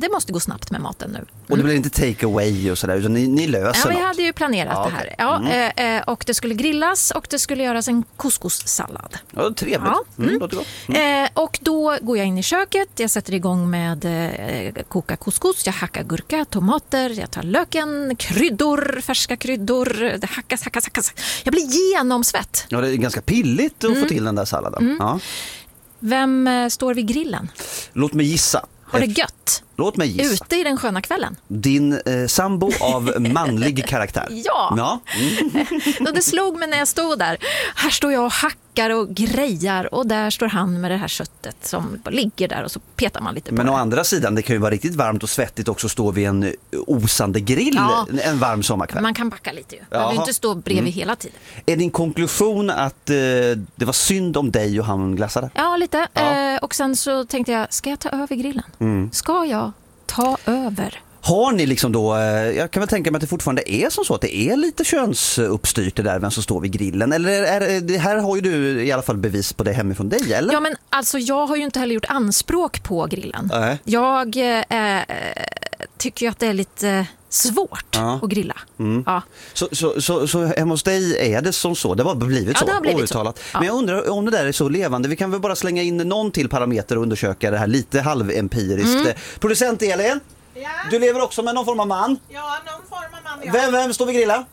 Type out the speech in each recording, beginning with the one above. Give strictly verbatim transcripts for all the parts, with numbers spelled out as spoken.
det måste gå snabbt med maten nu. Mm. Och det blir inte take away och sådär, utan ni, ni löser Ja, vi något. hade ju planerat ja, det här. Ja, mm. eh, och det skulle grillas och det skulle göras en couscous-sallad. Ja, trevligt. Ja. Mm. Mm. Låter gott. Mm. Eh, och då går jag in i köket, jag sätter igång med eh, koka couscous, jag hackar gurka, tomater, jag tar löken, kryddor, färska kryddor, det hackas, hackas, hackas. Jag blir genomsvett. Ja, det är ganska pilligt att Mm. få till den där salladen. Mm. Ja. Vem eh, står vid grillen? Låt mig gissa. Har det gött? Låt mig gissa. Ute i den sköna kvällen. Din eh, sambo av manlig karaktär. Ja. ja. Mm. Det slog mig när jag stod där. Här står jag och hackar och grejar och där står han med det här köttet som ligger där och så petar man lite på Men det. å andra sidan, det kan ju vara riktigt varmt och svettigt också stå vid en osande grill Ja. en varm sommarkväll. Man kan backa lite ju. Man vill Jaha. inte stå bredvid Mm. hela tiden. Är din konklusion att eh, det var synd om dig och han glassade? Ja, lite. Ja. Eh, och sen så tänkte jag, ska jag ta över grillen? Mm. Ska jag ta över? Har ni liksom då, eh, jag kan väl tänka mig att det fortfarande är som så att det är lite könsuppstyrt det där vem som står vid grillen, eller är, är, det här har ju du i alla fall bevis på det hemifrån dig, eller? Ja, men alltså jag har ju inte heller gjort anspråk på grillen. Nej. Jag eh, tycker ju att det är lite svårt Ja. att grilla. Mm. Ja. Så, så, så, så hemma hos dig är det som så? Det har blivit Ja, så? det har blivit outtalat. så. Ja. Men jag undrar om det där är så levande. Vi kan väl bara slänga in någon till parameter och undersöka det här lite halvempiriskt. Mm. Producent Elin, Ja. du lever också med någon form av man. Ja, någon form av man. Ja. Vem, vem står vid grillen?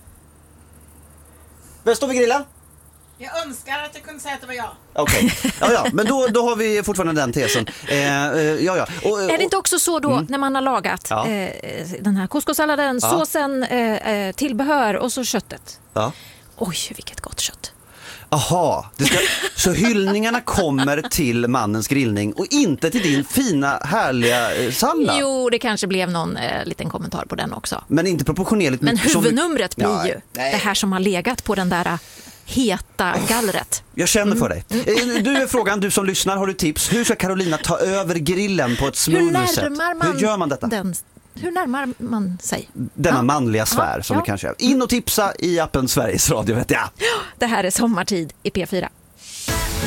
Vem står vid grillen? Jag önskar att jag kunde säga att det var jag. Okej, okay. ja, ja, men då, då har vi fortfarande den tesen. Eh, eh, ja, ja. Och, Är det inte också så då Mm. när man har lagat Ja. eh, den här couscous-salladen, Ja. såsen, eh, eh, tillbehör och så köttet? ja. Oj, vilket gott kött. Aha, det ska, så hyllningarna kommer till mannens grillning och inte till din fina, härliga eh, sallad. Jo, det kanske blev någon eh, liten kommentar på den också. Men inte proportionerligt Men mycket som- huvudnumret blir Ja, ju nej. det här som har legat på den där eh, heta gallret. Jag känner för dig. Eh, Du är frågan, du som lyssnar, har du tips? Hur ska Carolina ta över grillen på ett Hur smooth sätt? närmar man Hur gör man detta? Den, hur närmar man sig? Denna Ja. manliga sfär Ja, som ja. vi kanske gör. In och tipsa i appen Sveriges Radio, vet jag. Det här är Sommartid i P fyra.